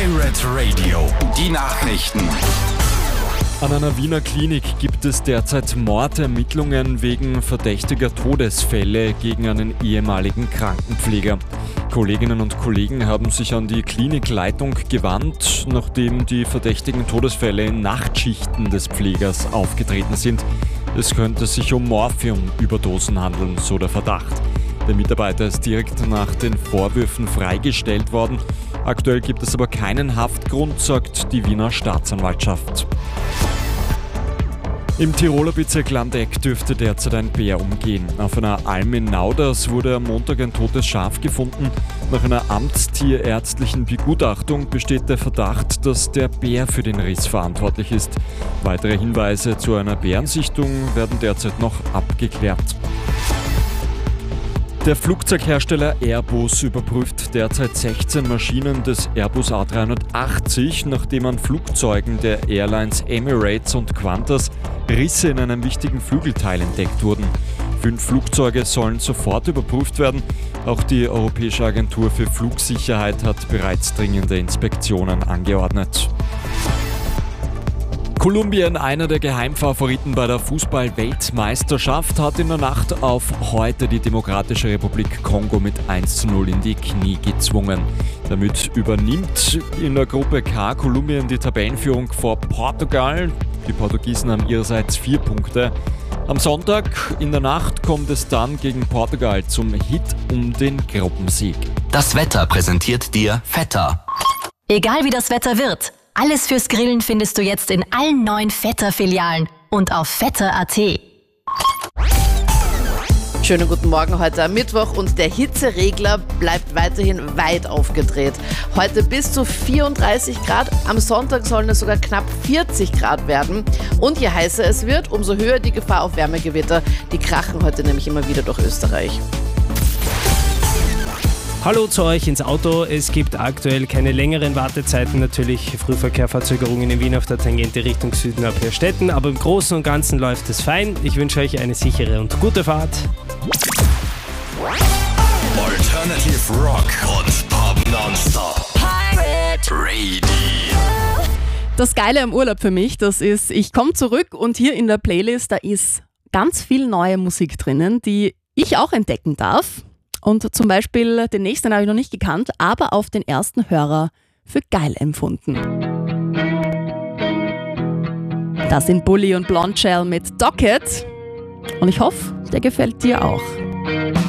Pirate Radio, die Nachrichten. An einer Wiener Klinik gibt es derzeit Mordermittlungen wegen verdächtiger Todesfälle gegen einen ehemaligen Krankenpfleger. Kolleginnen und Kollegen haben sich an die Klinikleitung gewandt, nachdem die verdächtigen Todesfälle in Nachtschichten des Pflegers aufgetreten sind. Es könnte sich um Morphium-Überdosen handeln, so der Verdacht. Der Mitarbeiter ist direkt nach den Vorwürfen freigestellt worden. Aktuell gibt es aber keinen Haftgrund, sagt die Wiener Staatsanwaltschaft. Im Tiroler Bezirk Landeck dürfte derzeit ein Bär umgehen. Auf einer Alm in Nauders wurde am Montag ein totes Schaf gefunden. Nach einer amtstierärztlichen Begutachtung besteht der Verdacht, dass der Bär für den Riss verantwortlich ist. Weitere Hinweise zu einer Bärensichtung werden derzeit noch abgeklärt. Der Flugzeughersteller Airbus überprüft derzeit 16 Maschinen des Airbus A380, nachdem an Flugzeugen der Airlines Emirates und Qantas Risse in einem wichtigen Flügelteil entdeckt wurden. 5 Flugzeuge sollen sofort überprüft werden. Auch die Europäische Agentur für Flugsicherheit hat bereits dringende Inspektionen angeordnet. Kolumbien, einer der Geheimfavoriten bei der Fußball-Weltmeisterschaft, hat in der Nacht auf heute die Demokratische Republik Kongo mit 1:0 in die Knie gezwungen. Damit übernimmt in der Gruppe K Kolumbien die Tabellenführung vor Portugal. Die Portugiesen haben ihrerseits 4 Punkte. Am Sonntag in der Nacht kommt es dann gegen Portugal zum Hit um den Gruppensieg. Das Wetter präsentiert dir Vetter. Egal wie das Wetter wird, alles fürs Grillen findest du jetzt in allen 9 Vetter-Filialen und auf vetter.at. Schönen guten Morgen heute am Mittwoch und der Hitzeregler bleibt weiterhin weit aufgedreht. Heute bis zu 34 Grad, am Sonntag sollen es sogar knapp 40 Grad werden. Und je heißer es wird, umso höher die Gefahr auf Wärmegewitter. Die krachen heute nämlich immer wieder durch Österreich. Hallo zu euch ins Auto. Es gibt aktuell keine längeren Wartezeiten. Natürlich Frühverkehrverzögerungen in Wien auf der Tangente Richtung Süden ab Herstetten. Aber im Großen und Ganzen läuft es fein. Ich wünsche euch eine sichere und gute Fahrt. Alternative Rock und Pop nonstop. Pirate Radio. Das Geile am Urlaub für mich, das ist, ich komme zurück und hier in der Playlist, da ist ganz viel neue Musik drinnen, die ich auch entdecken darf. Und zum Beispiel den nächsten habe ich noch nicht gekannt, aber auf den ersten Hörer für geil empfunden. Das sind Bully und Blondshell mit Docket. Und ich hoffe, der gefällt dir auch.